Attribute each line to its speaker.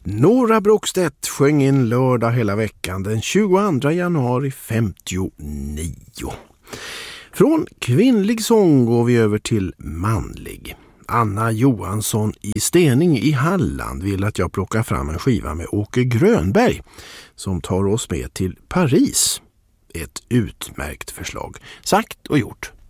Speaker 1: Nora Brokstedt sjöng in lördag hela veckan den 22 januari 59. Från kvinnlig sång går vi över till manlig. Anna Johansson i Stening i Halland vill att jag plockar fram en skiva med Åke Grönberg som tar oss med till Paris. Ett utmärkt förslag. Sagt och gjort.